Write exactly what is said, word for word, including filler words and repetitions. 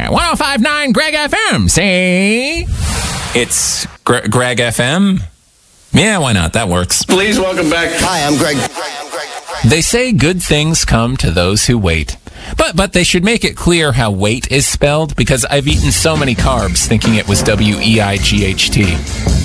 one oh five point nine Greg F M. See? It's Gre- Greg F M? Yeah, why not? That works. Please welcome back. Hi, I'm Greg. They say good things come to those who wait. But but they should make it clear how wait is spelled, because I've eaten so many carbs thinking it was W E I G H T.